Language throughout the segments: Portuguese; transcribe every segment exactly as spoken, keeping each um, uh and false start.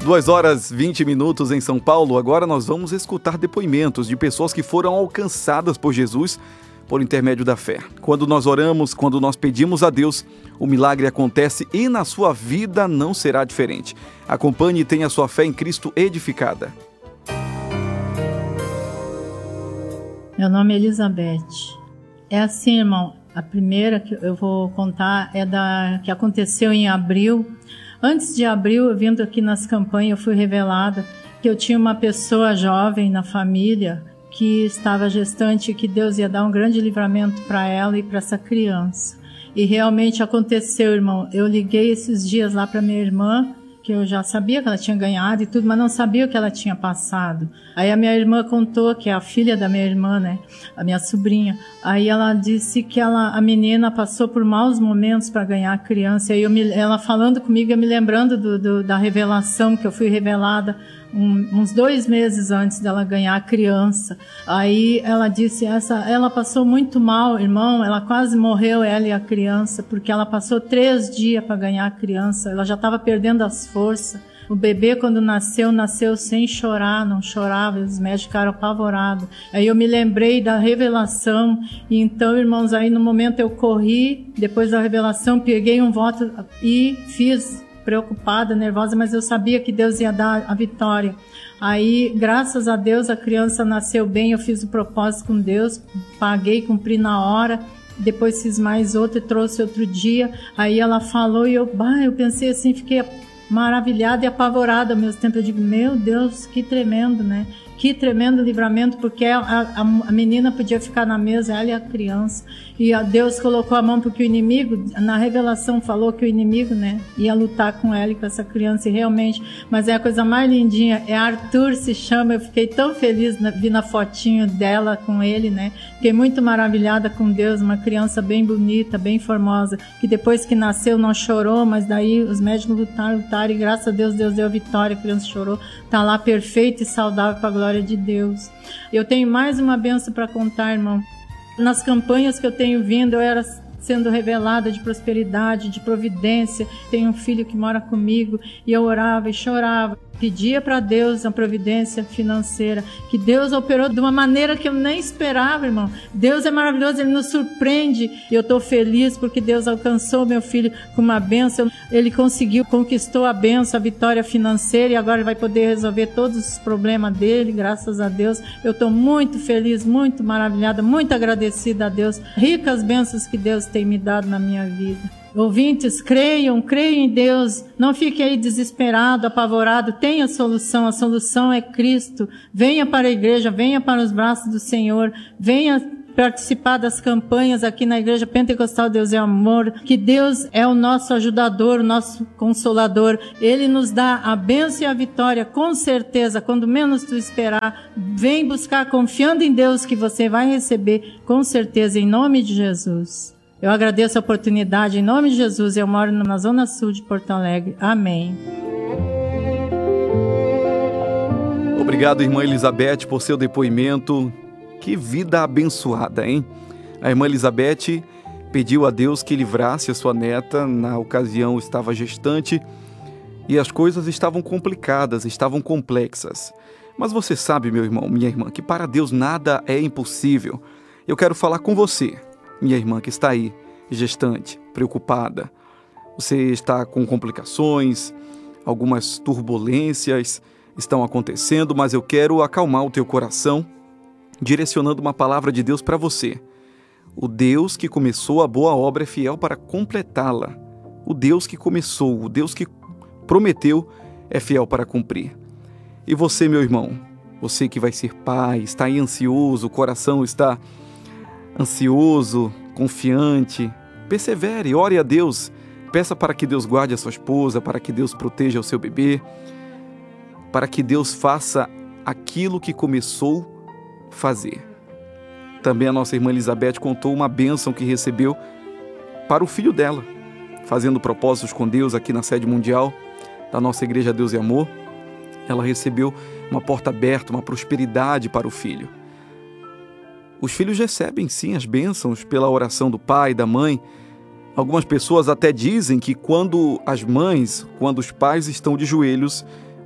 Duas horas e vinte minutos em São Paulo. Agora nós vamos escutar depoimentos de pessoas que foram alcançadas por Jesus por intermédio da fé. Quando nós oramos, quando nós pedimos a Deus, o milagre acontece e na sua vida não será diferente. Acompanhe e tenha sua fé em Cristo edificada. Meu nome é Elizabeth. É assim, irmão, a primeira que eu vou contar é da que aconteceu em abril. Antes de abril, eu vindo aqui nas campanhas, eu fui revelada que eu tinha uma pessoa jovem na família que estava gestante e que Deus ia dar um grande livramento para ela e para essa criança. E realmente aconteceu, irmão. Eu liguei esses dias lá para minha irmã, que eu já sabia que ela tinha ganhado e tudo, mas não sabia o que ela tinha passado. Aí a minha irmã contou, que é a filha da minha irmã, né, a minha sobrinha, aí ela disse que ela, a menina passou por maus momentos para ganhar a criança, aí eu me, ela falando comigo, eu me lembrando do, do, da revelação, que eu fui revelada um, uns dois meses antes dela ganhar a criança. Aí ela disse, essa, ela passou muito mal, irmão, ela quase morreu, ela e a criança, porque ela passou três dias para ganhar a criança, ela já estava perdendo as forças. O bebê, quando nasceu, nasceu sem chorar, não chorava, os médicos ficaram apavorados. Aí eu me lembrei da revelação, e então, irmãos, aí no momento eu corri, depois da revelação, peguei um voto e fiz, preocupada, nervosa, mas eu sabia que Deus ia dar a vitória. Aí, graças a Deus, a criança nasceu bem, eu fiz o propósito com Deus, paguei, cumpri na hora. Depois fiz mais outro e trouxe outro dia. Aí ela falou e eu, bah, eu pensei assim, fiquei maravilhada e apavorada ao mesmo tempo. Eu digo, meu Deus, que tremendo, né? Que tremendo livramento, porque a, a, a menina podia ficar na mesa, ela e a criança. E a Deus colocou a mão, porque o inimigo, na revelação falou que o inimigo, né, ia lutar com ela e com essa criança, e realmente, mas é a coisa mais lindinha, é Arthur, se chama, eu fiquei tão feliz, na, vi na fotinho dela com ele, né, fiquei muito maravilhada com Deus, uma criança bem bonita, bem formosa, que depois que nasceu não chorou, mas daí os médicos lutaram, lutaram, e graças a Deus, Deus deu a vitória, a criança chorou, tá lá perfeita e saudável para a glória de Deus. Eu tenho mais uma bênção para contar, irmão. Nas campanhas que eu tenho vindo, eu era sendo revelada de prosperidade, de providência. Tenho um filho que mora comigo e eu orava e chorava. Pedia para Deus a providência financeira, que Deus operou de uma maneira que eu nem esperava, irmão. Deus é maravilhoso, Ele nos surpreende. E eu estou feliz porque Deus alcançou meu filho com uma bênção. Ele conseguiu, conquistou a bênção, a vitória financeira, e agora ele vai poder resolver todos os problemas dele, graças a Deus. Eu estou muito feliz, muito maravilhada, muito agradecida a Deus. Ricas bênçãos que Deus tem me dado na minha vida. Ouvintes, creiam, creiam em Deus, não fique aí desesperado, apavorado, tenha solução, a solução é Cristo. Venha para a igreja, venha para os braços do Senhor, venha participar das campanhas aqui na Igreja Pentecostal Deus é Amor, que Deus é o nosso ajudador, o nosso consolador. Ele nos dá a bênção e a vitória, com certeza, quando menos tu esperar. Vem buscar confiando em Deus que você vai receber, com certeza, em nome de Jesus. Eu agradeço a oportunidade, em nome de Jesus. Eu moro na Zona Sul de Porto Alegre. Amém. Obrigado, irmã Elizabeth, por seu depoimento. Que vida abençoada, hein? A irmã Elizabeth pediu a Deus que livrasse a sua neta. Na ocasião estava gestante e as coisas estavam complicadas, estavam complexas. Mas você sabe, meu irmão, minha irmã, que para Deus nada é impossível. Eu quero falar com você, minha irmã que está aí, gestante, preocupada. Você está com complicações, algumas turbulências estão acontecendo, mas eu quero acalmar o teu coração, direcionando uma palavra de Deus para você. O Deus que começou a boa obra é fiel para completá-la. O Deus que começou, o Deus que prometeu é fiel para cumprir. E você, meu irmão, você que vai ser pai, está aí ansioso, o coração está ansioso, confiante, persevere, ore a Deus, peça para que Deus guarde a sua esposa, para que Deus proteja o seu bebê, para que Deus faça aquilo que começou a fazer. Também a nossa irmã Elizabeth contou uma bênção que recebeu para o filho dela, fazendo propósitos com Deus aqui na sede mundial da nossa Igreja Deus e Amor. Ela recebeu uma porta aberta, uma prosperidade para o filho. Os filhos recebem sim as bênçãos pela oração do pai e da mãe. Algumas pessoas até dizem que quando as mães, quando os pais estão de joelhos,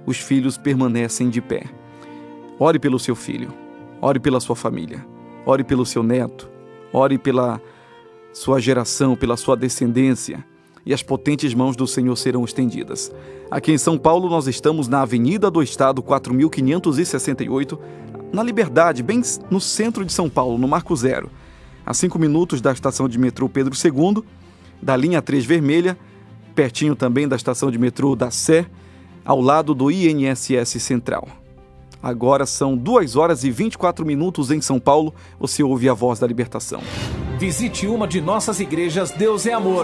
os filhos permanecem de pé. Ore pelo seu filho, ore pela sua família, ore pelo seu neto, ore pela sua geração, pela sua descendência, e as potentes mãos do Senhor serão estendidas. Aqui em São Paulo, nós estamos na Avenida do Estado, quatro mil quinhentos e sessenta e oito, na Liberdade, bem no centro de São Paulo, no Marco Zero, a cinco minutos da estação de metrô Pedro segundo, da linha três vermelha, pertinho também da estação de metrô da Sé, ao lado do I N S S Central. Agora são duas horas e vinte e quatro minutos em São Paulo, você ouve a voz da libertação. Visite uma de nossas igrejas Deus é Amor.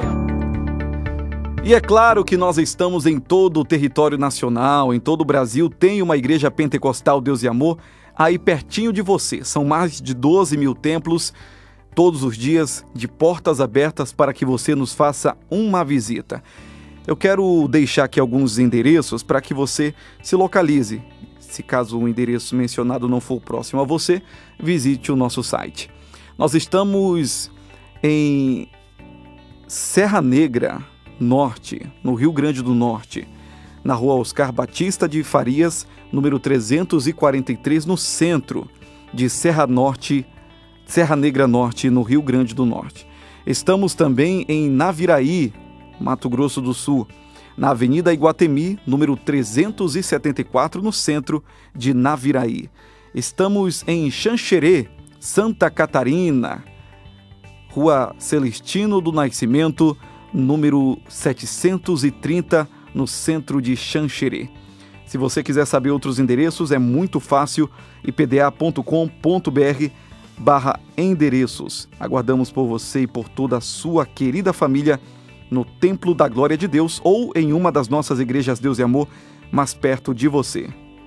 E é claro que nós estamos em todo o território nacional, em todo o Brasil, tem uma igreja pentecostal Deus e Amor aí pertinho de você. São mais de doze mil templos, todos os dias, de portas abertas para que você nos faça uma visita. Eu quero deixar aqui alguns endereços para que você se localize. Se caso o endereço mencionado não for próximo a você, visite o nosso site. Nós estamos em Serra Negra Norte, no Rio Grande do Norte, na rua Oscar Batista de Farias, número trezentos e quarenta e três, no centro de Serra Norte, Serra Negra Norte, no Rio Grande do Norte. Estamos também em Naviraí, Mato Grosso do Sul, na Avenida Iguatemi, número trezentos e setenta e quatro, no centro de Naviraí. Estamos em Xanxerê, Santa Catarina, Rua Celestino do Nascimento, número setecentos e trinta, no centro de Xanxerê. Se você quiser saber outros endereços, é muito fácil, i p d a ponto com ponto b r barra endereços. Aguardamos por você e por toda a sua querida família no Templo da Glória de Deus ou em uma das nossas igrejas Deus e Amor mais perto de você.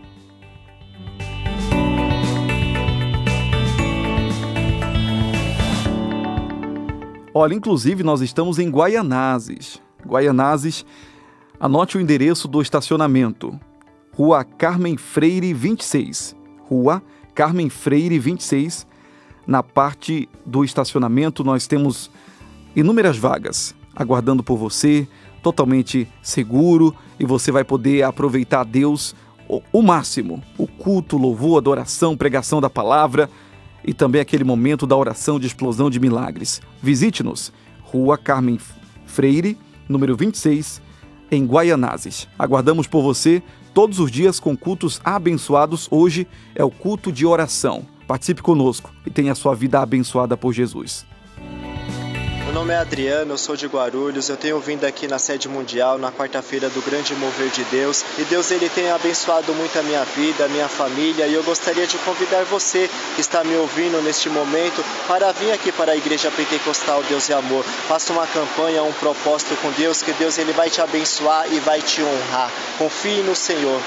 Olha, inclusive nós estamos em Guaianazes. Guaianazes, anote o endereço do estacionamento. Rua Carmen Freire vinte e seis. Rua Carmen Freire vinte e seis. Na parte do estacionamento nós temos inúmeras vagas aguardando por você, totalmente seguro, e você vai poder aproveitar a Deus o, o máximo. O culto, louvor, adoração, pregação da palavra, e também aquele momento da oração de explosão de milagres. Visite-nos, Rua Carmen Freire, número vinte e seis, em Guaianazes. Aguardamos por você todos os dias com cultos abençoados. Hoje é o culto de oração. Participe conosco e tenha a sua vida abençoada por Jesus. Meu nome é Adriano, eu sou de Guarulhos, eu tenho vindo aqui na sede mundial na quarta-feira do Grande Mover de Deus, e Deus ele tem abençoado muito a minha vida, a minha família, e eu gostaria de convidar você que está me ouvindo neste momento para vir aqui para a Igreja Pentecostal Deus e Amor. Faça uma campanha, um propósito com Deus, que Deus ele vai te abençoar e vai te honrar. Confie no Senhor.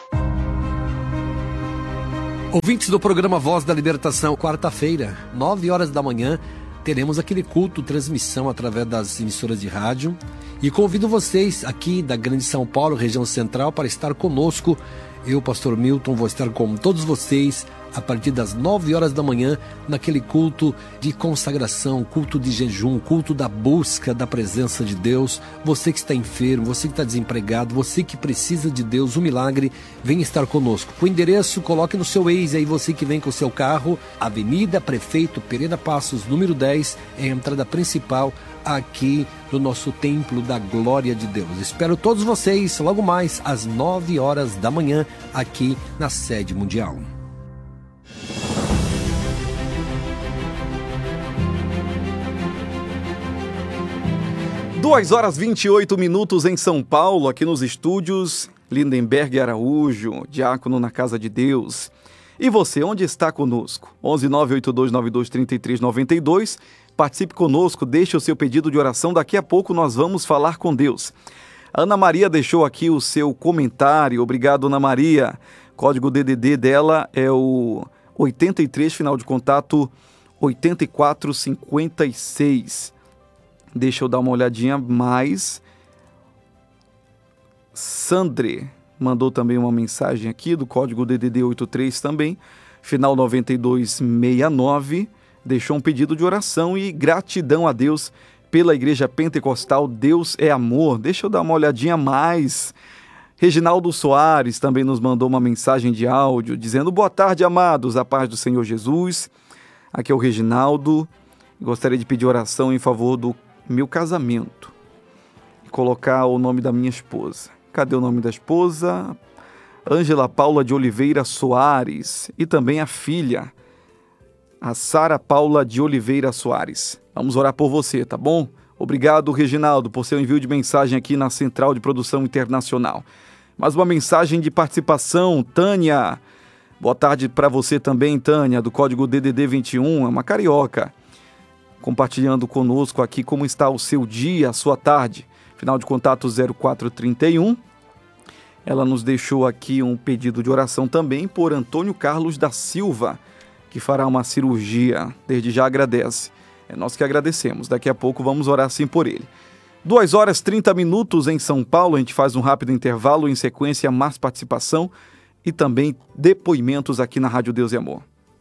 Ouvintes do programa Voz da Libertação, quarta-feira, nove horas da manhã, teremos aquele culto, transmissão através das emissoras de rádio. E convido vocês aqui da Grande São Paulo, região central, para estar conosco. Eu, pastor Milton, vou estar com todos vocês a partir das nove horas da manhã, naquele culto de consagração, culto de jejum, culto da busca da presença de Deus. Você que está enfermo, você que está desempregado, você que precisa de Deus, um milagre, vem estar conosco. O endereço, coloque no seu Waze aí, você que vem com o seu carro, Avenida Prefeito Pereira Passos, número dez, é a entrada principal aqui do nosso Templo da Glória de Deus. Espero todos vocês logo mais às nove horas da manhã, aqui na sede mundial. duas horas e vinte e oito minutos em São Paulo, aqui nos estúdios Lindenberg Araújo, diácono na Casa de Deus. E você, onde está conosco? onze nove oito dois nove dois três três nove dois. Participe conosco, deixe o seu pedido de oração. Daqui a pouco nós vamos falar com Deus. A Ana Maria deixou aqui o seu comentário. Obrigado, Ana Maria. Código D D D dela é o oitenta e três, final de contato oitenta e quatro cinquenta e seis. Deixa eu dar uma olhadinha mais. Sandre mandou também uma mensagem aqui do código D D D oitenta e três também, final noventa e dois sessenta e nove. Deixou um pedido de oração e gratidão a Deus pela Igreja Pentecostal Deus é Amor. Deixa eu dar uma olhadinha mais. Reginaldo Soares também nos mandou uma mensagem de áudio dizendo: boa tarde, amados, a paz do Senhor Jesus. Aqui é o Reginaldo. Gostaria de pedir oração em favor do meu casamento e colocar o nome da minha esposa. Cadê o nome da esposa? Ângela Paula de Oliveira Soares. E também a filha, a Sara Paula de Oliveira Soares. Vamos orar por você, tá bom? Obrigado, Reginaldo, por seu envio de mensagem aqui na Central de Produção Internacional. Mais uma mensagem de participação, Tânia. Boa tarde para você também, Tânia, do código D D D vinte e um, é uma carioca. Compartilhando conosco aqui como está o seu dia, a sua tarde. Final de contato zero quatro trinta e um. Ela nos deixou aqui um pedido de oração também por Antônio Carlos da Silva, que fará uma cirurgia. Desde já agradece. É nós que agradecemos. Daqui a pouco vamos orar sim por ele. duas horas e trinta minutos em São Paulo. A gente faz um rápido intervalo. Em sequência, mais participação e também depoimentos aqui na Rádio Deus e Amor.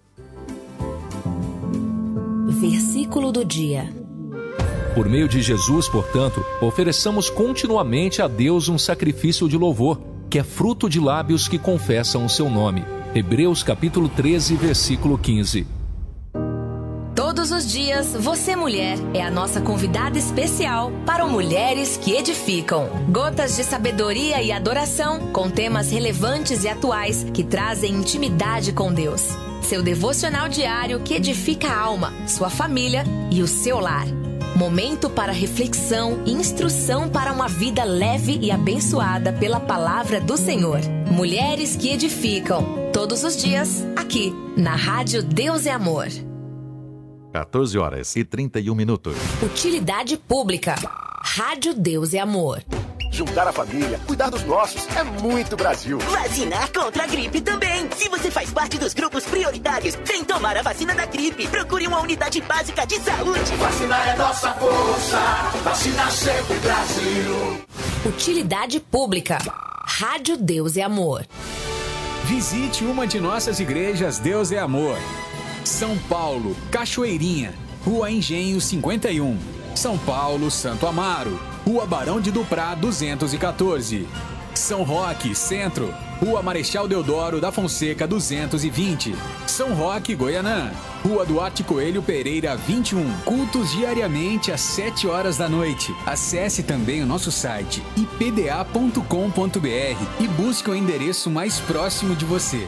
Versículo do dia. Por meio de Jesus, portanto, ofereçamos continuamente a Deus um sacrifício de louvor, que é fruto de lábios que confessam o seu nome. Hebreus capítulo treze, versículo quinze. Todos os dias, você mulher é a nossa convidada especial para o Mulheres que Edificam. Gotas de sabedoria e adoração com temas relevantes e atuais que trazem intimidade com Deus. Seu devocional diário que edifica a alma, sua família e o seu lar. Momento para reflexão e instrução para uma vida leve e abençoada pela palavra do Senhor. Mulheres que Edificam. Todos os dias, aqui, na Rádio Deus e Amor. quatorze horas e trinta e um minutos. Utilidade pública. Rádio Deus e Amor. Juntar a família, cuidar dos nossos, é muito Brasil. Vacinar contra a gripe também. Se você faz parte dos grupos prioritários, vem tomar a vacina da gripe. Procure uma unidade básica de saúde. Vacinar é nossa força. Vacina sempre Brasil. Utilidade pública. Rádio Deus e Amor. Visite uma de nossas igrejas Deus e Amor. São Paulo, Cachoeirinha, Rua Engenho cinquenta e um. São Paulo, Santo Amaro, Rua Barão de Duprá duzentos e quatorze. São Roque, Centro, Rua Marechal Deodoro da Fonseca duzentos e vinte. São Roque, Goianã, Rua Duarte Coelho Pereira vinte e um. Cultos diariamente às sete horas da noite. Acesse também o nosso site i p d a ponto com ponto b r e busque o endereço mais próximo de você.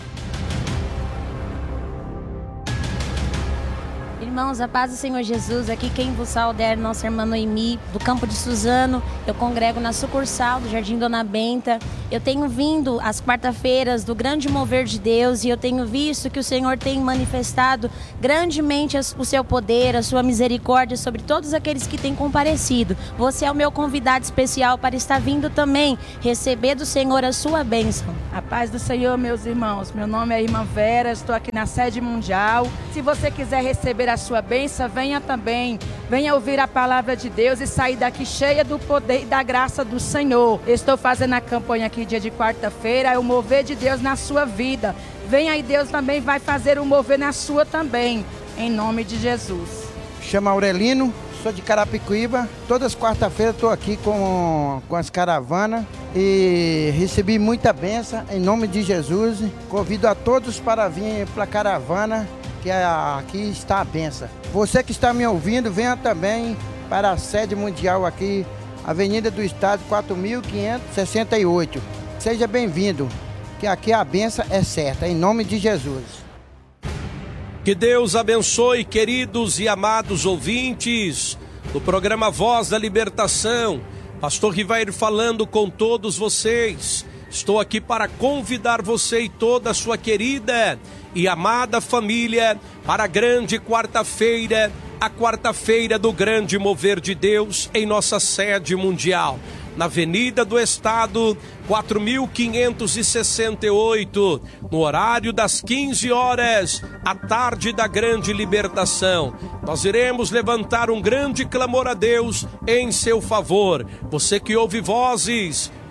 Irmãos, a paz do Senhor Jesus, aqui quem vos sauda é nossa irmã Noemi, do campo de Suzano. Eu congrego na sucursal do Jardim Dona Benta. Eu tenho vindo às quarta-feiras do grande mover de Deus e eu tenho visto que o Senhor tem manifestado grandemente o seu poder, a sua misericórdia sobre todos aqueles que têm comparecido. Você é o meu convidado especial para estar vindo também receber do Senhor a sua bênção. A paz do Senhor, meus irmãos. Meu nome é Irmã Vera, estou aqui na sede mundial. Se você quiser receber a sua bênção, venha também. Venha ouvir a palavra de Deus e sair daqui cheia do poder e da graça do Senhor. Estou fazendo a campanha aqui dia de quarta-feira, é o mover de Deus na sua vida. Venha e Deus também vai fazer o mover na sua também, em nome de Jesus. Chama Aurelino, sou de Carapicuíba. Todas as quarta-feiras estou aqui com, com as caravanas e recebi muita bênção em nome de Jesus. Convido a todos para vir para a caravana, que aqui está a bênção. Você que está me ouvindo, venha também para a sede mundial aqui, Avenida do Estado quatro mil quinhentos e sessenta e oito. Seja bem-vindo, que aqui a bênção é certa, em nome de Jesus. Que Deus abençoe, queridos e amados ouvintes do programa Voz da Libertação. Pastor Rivair falando com todos vocês. Estou aqui para convidar você e toda a sua querida e amada família para a grande quarta-feira, a quarta-feira do grande mover de Deus em nossa sede mundial, na Avenida do Estado, quatro mil quinhentos e sessenta e oito, no horário das quinze horas, à tarde da grande libertação. Nós iremos levantar um grande clamor a Deus em seu favor. Você que ouve vozes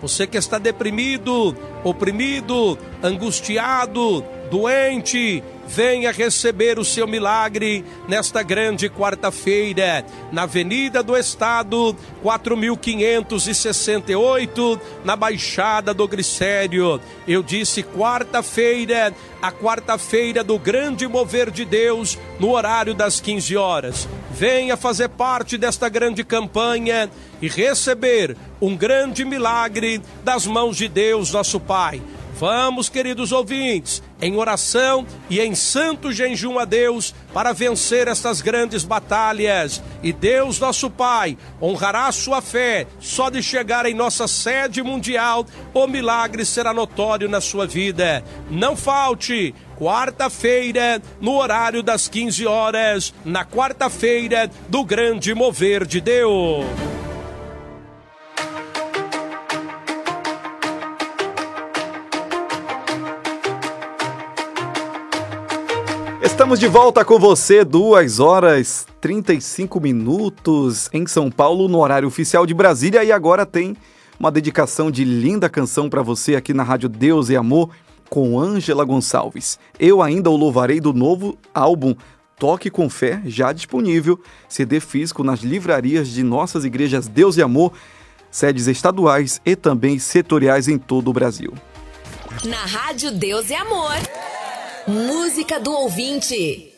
Você que está deprimido, oprimido, angustiado, doente, venha receber o seu milagre nesta grande quarta-feira, na Avenida do Estado, quatro mil quinhentos e sessenta e oito, na Baixada do Glicério. Eu disse quarta-feira, a quarta-feira do grande mover de Deus, no horário das quinze horas. Venha fazer parte desta grande campanha e receber um grande milagre das mãos de Deus, nosso Pai. Vamos, queridos ouvintes, em oração e em santo jejum a Deus para vencer estas grandes batalhas. E Deus, nosso Pai, honrará a sua fé. Só de chegar em nossa sede mundial, o milagre será notório na sua vida. Não falte, quarta-feira, no horário das quinze horas, na quarta-feira do grande mover de Deus. Estamos de volta com você, duas horas e trinta e cinco minutos em São Paulo, no horário oficial de Brasília. E agora tem uma dedicação de linda canção para você aqui na Rádio Deus e Amor, com Ângela Gonçalves. Eu ainda o louvarei, do novo álbum Toque com Fé, já disponível, C D físico nas livrarias de nossas igrejas Deus e Amor, sedes estaduais e também setoriais em todo o Brasil. Na Rádio Deus e Amor, música do ouvinte.